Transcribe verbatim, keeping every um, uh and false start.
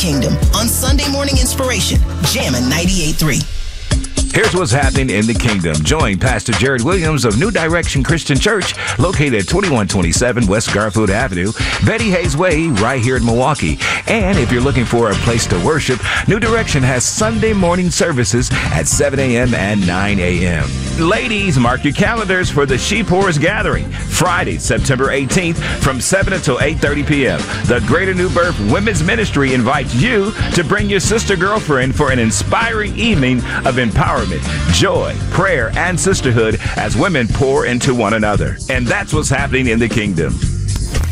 Kingdom on Sunday Morning Inspiration, Jammin' ninety-eight point three. Here's what's happening in the kingdom. Join Pastor Jared Williams of New Direction Christian Church, located at twenty-one twenty-seven West Garfield Avenue, Betty Hayes Way, right here in Milwaukee. And if you're looking for a place to worship, New Direction has Sunday morning services at seven a.m. and nine a.m. Ladies, mark your calendars for the She Pours Gathering, Friday, September eighteenth, from seven until eight thirty p.m. The Greater New Birth Women's Ministry invites you to bring your sister girlfriend for an inspiring evening of empowerment, joy, prayer, and sisterhood as women pour into one another. And that's what's happening in the kingdom.